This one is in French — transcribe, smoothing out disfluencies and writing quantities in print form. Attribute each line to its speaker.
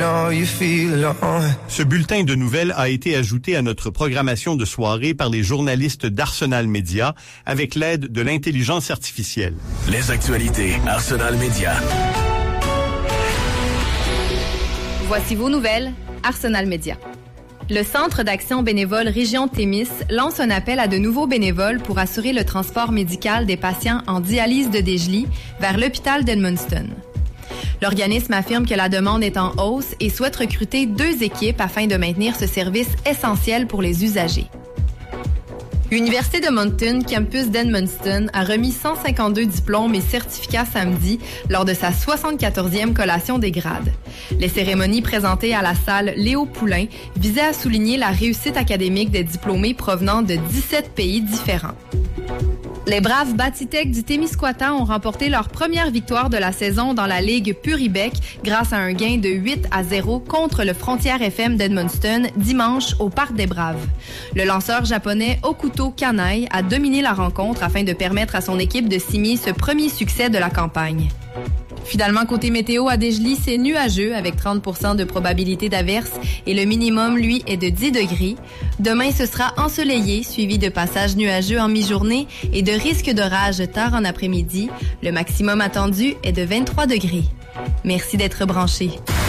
Speaker 1: Ce bulletin de nouvelles a été ajouté à notre programmation de soirée par les journalistes d'Arsenal Média avec l'aide de l'intelligence artificielle.
Speaker 2: Les actualités Arsenal Média.
Speaker 3: Voici vos nouvelles, Arsenal Média. Le Centre d'action bénévole Région Témis lance un appel à de nouveaux bénévoles pour assurer le transport médical des patients en dialyse de Desjely vers l'hôpital d'Edmundston. L'organisme affirme que la demande est en hausse et souhaite recruter 2 équipes afin de maintenir ce service essentiel pour les usagers. L'Université de Moncton, campus d'Edmundston, a remis 152 diplômes et certificats samedi lors de sa 74e collation des grades. Les cérémonies présentées à la salle Léo Poulain visaient à souligner la réussite académique des diplômés provenant de 17 pays différents. Les braves Batitech du Témiscouata ont remporté leur première victoire de la saison dans la Ligue Puribec grâce à un gain de 8-0 contre le Frontière FM d'Edmundston dimanche au Parc des Braves. Le lanceur japonais Okuto Kanai a dominé la rencontre afin de permettre à son équipe de signer ce premier succès de la campagne. Finalement, côté météo, à Desjely, c'est nuageux avec 30% de probabilité d'averse et le minimum, lui, est de 10 degrés. Demain, ce sera ensoleillé, suivi de passages nuageux en mi-journée et de risques d'orage tard en après-midi. Le maximum attendu est de 23 degrés. Merci d'être branchés.